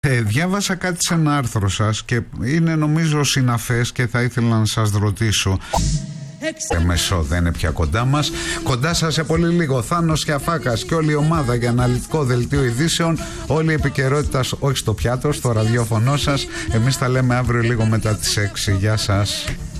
Διάβασα κάτι σε ένα άρθρο σας και είναι νομίζω συναφές και θα ήθελα να σας ρωτήσω. Μεσό δεν είναι πια κοντά μας. Κοντά σας σε πολύ λίγο Θάνος και Αφάκας και όλη η ομάδα για αναλυτικό δελτίο ειδήσεων. Όλη η επικαιρότητα όχι στο πιάτο, στο ραδιόφωνο σας. Εμείς τα λέμε αύριο λίγο μετά τις 6. Γεια σας.